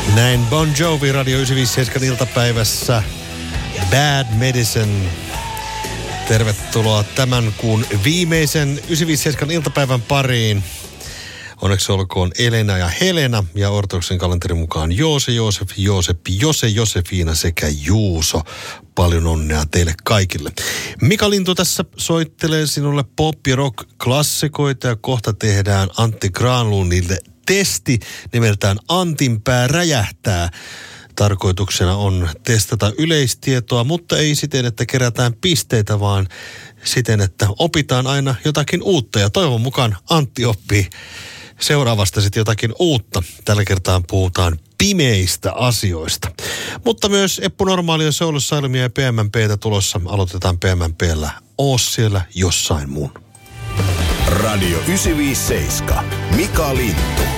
Näin Bon Jovi Radio 957 iltapäivässä. Bad Medicine. Tervetuloa tämän kuun viimeisen 957 iltapäivän pariin. Onneksi olkoon Elena ja Helena ja ortodoksen kalenterin mukaan Joose, Joosef, Jooseppi, Jose, Josefina sekä Juuso. Paljon onnea teille kaikille. Mika Lintu tässä soittelee sinulle pop- ja rock-klassikoita ja kohta tehdään Antti Granlundille testi nimeltään Antin pää räjähtää. Tarkoituksena on testata yleistietoa, mutta ei siten, että kerätään pisteitä, vaan siten, että opitaan aina jotakin uutta. Ja toivon mukaan Antti oppii seuraavasta sitten jotakin uutta. Tällä kertaa puhutaan pimeistä asioista. Mutta myös Eppu Normaalia, Soul Asylumia ja PMMPtä tulossa. Aloitetaan PMMPllä. Oo siellä jossain mun. Radio 957. Mika Lintu.